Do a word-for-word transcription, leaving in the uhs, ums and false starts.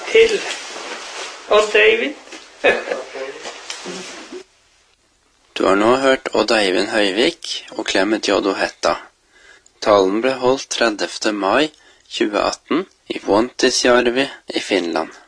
til Odd Eivind. Du har nå hørt Odd Eivind Høyvik og Clement J. Hetta. Talen ble holdt tredivte mai tjue atten i Vuontisjärvi i Finland.